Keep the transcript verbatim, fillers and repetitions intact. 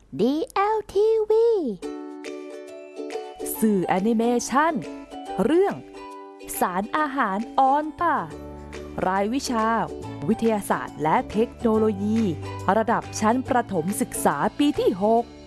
ดี แอล ที วีสื่อแอนิเมชันเรื่องสารอาหารออนต้ารายวิชาวิทยาศาสตร์และเทคโนโลยีระดับชั้นประถมศึกษาปีที่หก